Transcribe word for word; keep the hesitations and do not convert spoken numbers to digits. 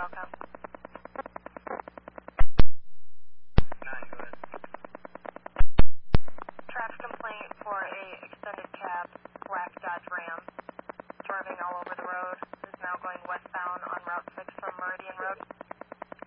Falcon. Nine, go ahead. Traffic complaint for a extended cab, black Dodge Ram, swerving all over the road, is now going westbound on Route six from Meridian Road.